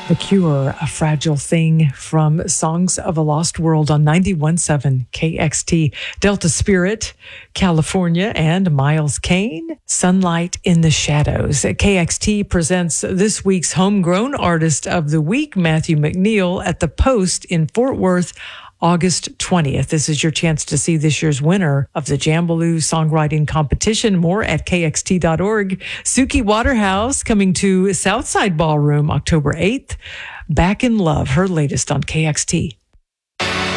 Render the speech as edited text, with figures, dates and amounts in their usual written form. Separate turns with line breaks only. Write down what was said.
The Cure, A Fragile Thing from Songs of a Lost World on 91.7 KXT. Delta Spirit, California, and Miles Kane, Sunlight in the Shadows. KXT presents this week's Homegrown Artist of the Week, Matthew McNeil, at the Post in Fort Worth, August 20th. This is your chance to see this year's winner of the Jambaloo Songwriting Competition. More at kxt.org. Suki Waterhouse coming to Southside Ballroom October 8th. Back in Love, her latest on KXT.